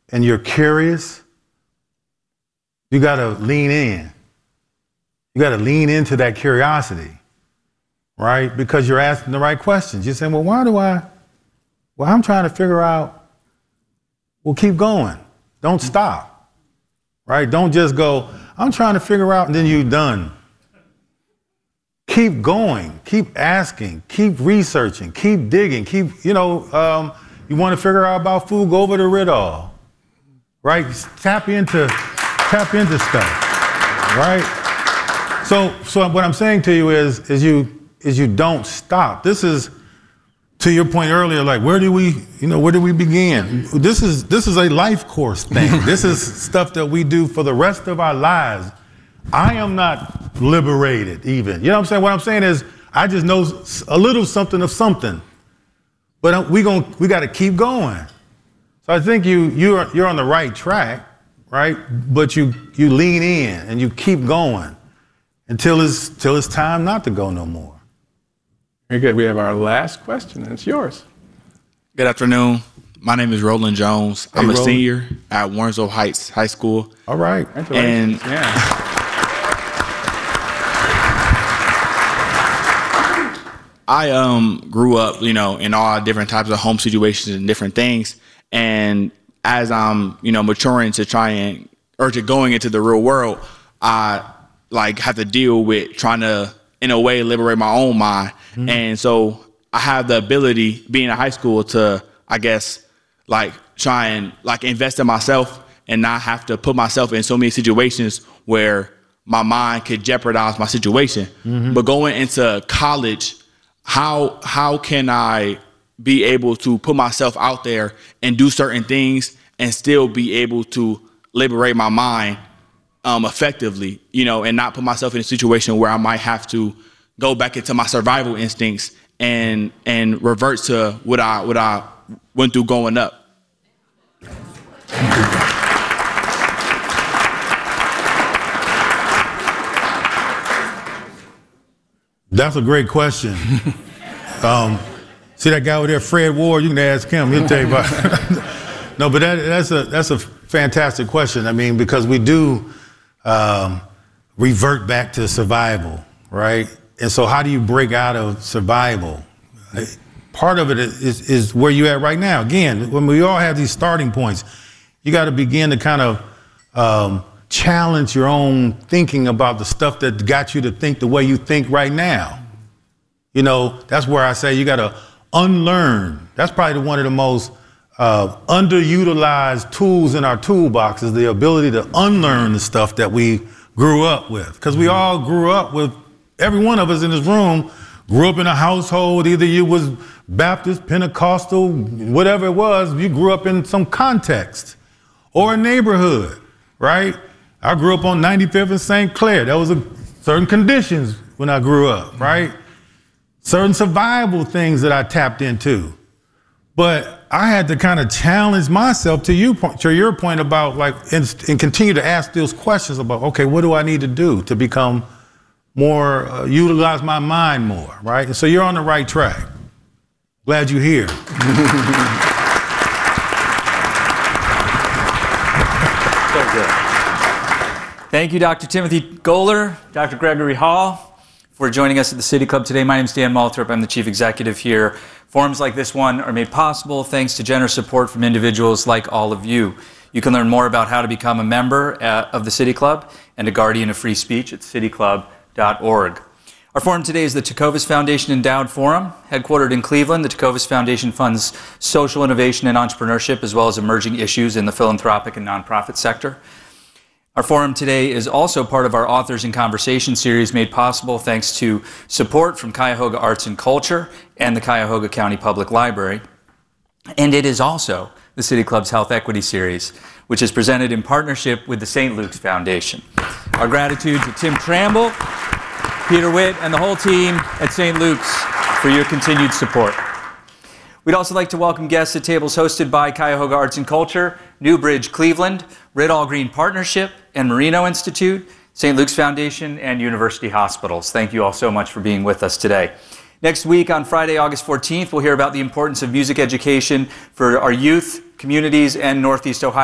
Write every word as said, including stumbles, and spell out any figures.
and you're curious, you got to lean in. You got to lean into that curiosity, right? Because you're asking the right questions. You're saying, well, why do I, well, I'm trying to figure out, well, keep going. Don't stop, right? Don't just go, I'm trying to figure out, and then you're done. Keep going, keep asking, keep researching, keep digging, keep, you know, um, you want to figure out about food, go over to Ridall, right? Tap into, tap into stuff, right? So, so what I'm saying to you is, is you, is you don't stop. This is, to your point earlier, like, where do we, you know, where do we begin? This is, this is a life course thing. This is stuff that we do for the rest of our lives. I am not liberated even. You know what I'm saying? What I'm saying is, I just know a little something of something, but we gon' we got to keep going. So I think you you're you're on the right track, right? But you you lean in and you keep going until it's till it's time not to go no more. Very good. We have our last question, and it's yours. Good afternoon. My name is Roland Jones. Hey, I'm a Roland. senior at Warrensville Heights High School. All right. And yeah. I um grew up, you know, in all different types of home situations and different things. And as I'm, you know, maturing to try and, or to going into the real world, I like have to deal with trying to, in a way, liberate my own mind. Mm-hmm. And so I have the ability, being in high school, to, I guess, like try and like invest in myself and not have to put myself in so many situations where my mind could jeopardize my situation. Mm-hmm. But going into college, How how can I be able to put myself out there and do certain things and still be able to liberate my mind um, effectively, you know, and not put myself in a situation where I might have to go back into my survival instincts and and revert to what I what I went through growing up. That's a great question. um, see that guy over there, Fred Ward? You can ask him. He'll tell you about it. No, but that, that's a that's a fantastic question. I mean, because we do um, revert back to survival, right? And so, how do you break out of survival? Part of it is is where you're at right now. Again, when we all have these starting points, you got to begin to kind of um, challenge your own thinking about the stuff that got you to think the way you think right now. You know, that's where I say you got to unlearn. That's probably one of the most uh, underutilized tools in our toolbox, is the ability to unlearn the stuff that we grew up with. Because we all grew up with, every one of us in this room grew up in a household, either you was Baptist, Pentecostal, whatever it was, you grew up in some context or a neighborhood, right? I grew up on ninety-fifth and Saint Clair. There was a, certain conditions when I grew up, right? Certain survival things that I tapped into. But I had to kind of challenge myself to you, to your point about like, and, and continue to ask those questions about, okay, what do I need to do to become more, uh, utilize my mind more, right? And so you're on the right track. Glad you're here. So good. Thank you, Doctor Timothy Goler, Doctor Gregory Hall, for joining us at the City Club today. My name is Dan Malthrop. I'm the Chief Executive here. Forums like this one are made possible thanks to generous support from individuals like all of you. You can learn more about how to become a member uh, of the City Club and a guardian of free speech at city club dot org. Our forum today is the Tecovas Foundation Endowed Forum. Headquartered in Cleveland, the Tecovas Foundation funds social innovation and entrepreneurship, as well as emerging issues in the philanthropic and nonprofit sector. Our forum today is also part of our Authors in Conversation series, made possible thanks to support from Cuyahoga Arts and Culture and the Cuyahoga County Public Library. And it is also the City Club's Health Equity Series, which is presented in partnership with the Saint Luke's Foundation. Our gratitude to Tim Tramble, Peter Witt, and the whole team at Saint Luke's for your continued support. We'd also like to welcome guests at tables hosted by Cuyahoga Arts and Culture, Newbridge Cleveland, Ridall Green Partnership, and Marino Institute, Saint Luke's Foundation, and University Hospitals. Thank you all so much for being with us today. Next week, on Friday, August fourteenth, we'll hear about the importance of music education for our youth, communities, and Northeast Ohio.